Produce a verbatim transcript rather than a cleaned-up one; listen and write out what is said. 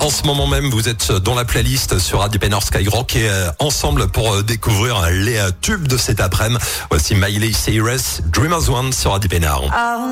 En ce moment même, vous êtes dans la playlist sur Radio Pénor Skyrock et euh, ensemble pour euh, découvrir les euh, tubes de cet après-midi. Voici Miley Cyrus, Dreamers One sur Radio Pénor.